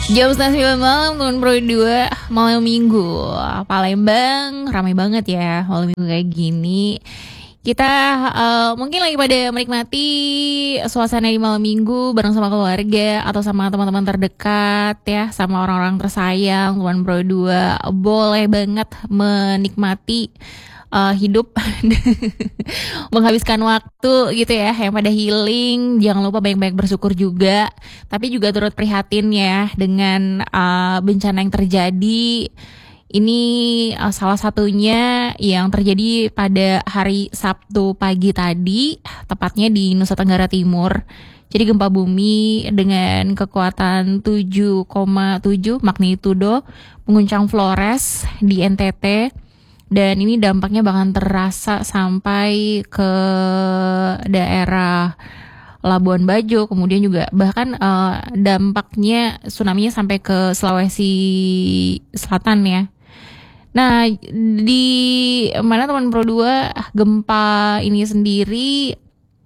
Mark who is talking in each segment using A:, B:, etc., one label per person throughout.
A: Jam 9 malam, teman Pro 2 malam minggu Palembang ramai banget ya malam minggu kayak gini. Kita mungkin lagi pada menikmati suasana di malam minggu bareng sama keluarga atau sama teman-teman terdekat ya, sama orang-orang tersayang. Teman Pro 2 boleh banget menikmati hidup menghabiskan waktu gitu ya, yang pada healing. Jangan lupa banyak-banyak bersyukur juga, tapi juga turut prihatin ya dengan bencana yang terjadi. Ini salah satunya yang terjadi pada hari Sabtu pagi tadi, tepatnya di Nusa Tenggara Timur. Jadi gempa bumi dengan kekuatan 7,7 magnitudo mengguncang Flores di NTT. Dan ini dampaknya bahkan terasa sampai ke daerah Labuan Bajo, kemudian juga bahkan dampaknya tsunami-nya sampai ke Sulawesi Selatan ya. Nah, di mana teman Pro 2, gempa ini sendiri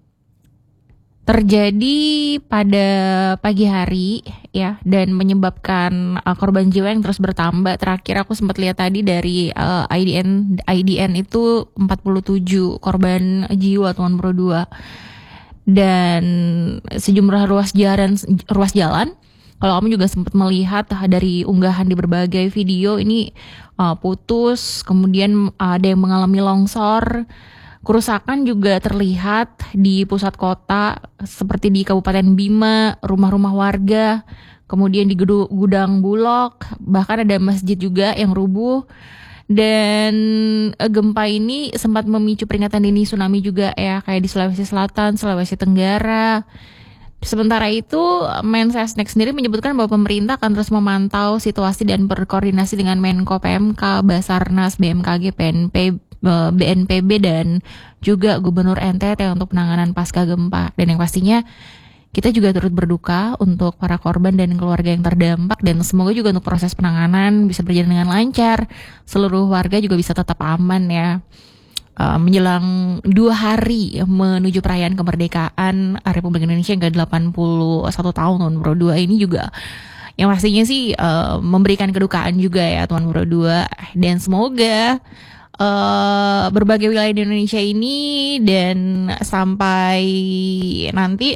A: terjadi pada pagi hari ya, dan menyebabkan korban jiwa yang terus bertambah. Terakhir aku sempat lihat tadi dari IDN itu 47 korban jiwa teman Pro 2. Dan sejumlah ruas jalan. Kalau kamu juga sempat melihat dari unggahan di berbagai video ini putus, kemudian ada yang mengalami longsor. Kerusakan juga terlihat di pusat kota seperti di Kabupaten Bima, rumah-rumah warga, kemudian di gudang Bulog, bahkan ada masjid juga yang rubuh. Dan gempa ini sempat memicu peringatan dini tsunami juga ya, kayak di Sulawesi Selatan, Sulawesi Tenggara. Sementara itu, Mensesnek sendiri menyebutkan bahwa pemerintah akan terus memantau situasi dan berkoordinasi dengan Menko PMK, Basarnas, BMKG, BNPB dan juga Gubernur NTT untuk penanganan pasca gempa. Dan yang pastinya kita juga turut berduka untuk para korban dan keluarga yang terdampak, dan semoga juga untuk proses penanganan bisa berjalan dengan lancar, seluruh warga juga bisa tetap aman ya. Menjelang 2 hari menuju perayaan kemerdekaan Republik Indonesia yang ke-81 tahun Pro 2 ini juga yang pastinya sih memberikan kedukaan juga ya Tuan Pro 2. Dan semoga berbagai wilayah di Indonesia ini dan sampai nanti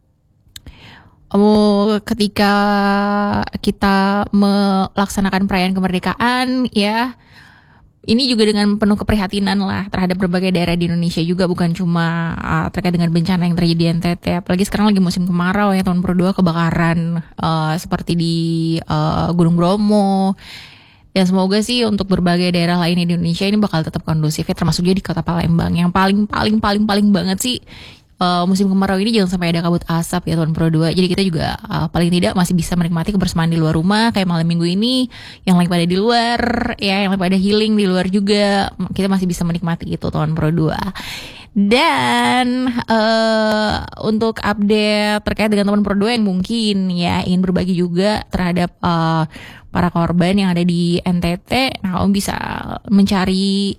A: ketika kita melaksanakan perayaan kemerdekaan ya, ini juga dengan penuh keprihatinan lah terhadap berbagai daerah di Indonesia juga, bukan cuma terkait dengan bencana yang terjadi di NTT. Apalagi sekarang lagi musim kemarau ya Tuan Pro 2, kebakaran seperti di Gunung Bromo. Dan semoga sih untuk berbagai daerah lain di Indonesia ini bakal tetap kondusif ya, termasuk juga di kota Palembang yang paling banget sih musim kemarau ini jangan sampai ada kabut asap ya Tuan Pro 2. Jadi kita juga paling tidak masih bisa menikmati kebersamaan di luar rumah kayak malam minggu ini, yang lagi pada di luar ya, yang lagi pada healing di luar juga, kita masih bisa menikmati itu Tuan Pro 2. Dan untuk update terkait dengan teman Pro 2 yang mungkin ya ingin berbagi juga terhadap para korban yang ada di NTT, nah kamu bisa mencari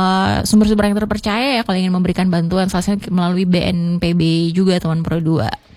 A: sumber-sumber yang terpercaya ya kalau ingin memberikan bantuan, salah satunya melalui BNPB juga teman Pro 2.